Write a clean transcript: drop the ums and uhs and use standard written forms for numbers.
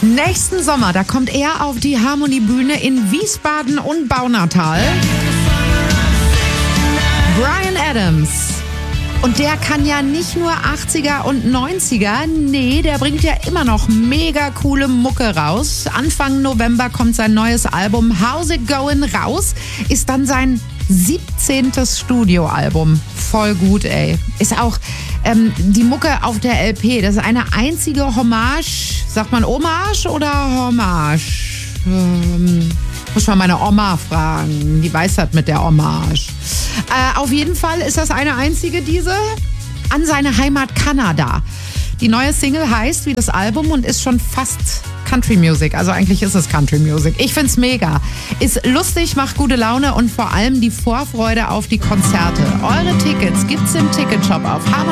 Nächsten Sommer, da kommt er auf die Harmoniebühne in Wiesbaden und Baunatal. Bryan Adams. Und der kann ja nicht nur 80er und 90er, nee, der bringt ja immer noch mega coole Mucke raus. Anfang November kommt sein neues Album How's It Goin' raus, ist dann sein 17. Studioalbum. Voll gut, ey. Ist auch die Mucke auf der LP, das ist eine einzige Hommage. Sagt man Hommage oder Hommage? Muss mal meine Oma fragen, die weiß das mit der Hommage. Auf jeden Fall ist das eine einzige, diese, an seine Heimat Kanada. Die neue Single heißt wie das Album und ist schon fast Country Music. Also eigentlich ist es Country Music. Ich find's mega. Ist lustig, macht gute Laune und vor allem die Vorfreude auf die Konzerte. Eure Tickets gibt's im Ticketshop auf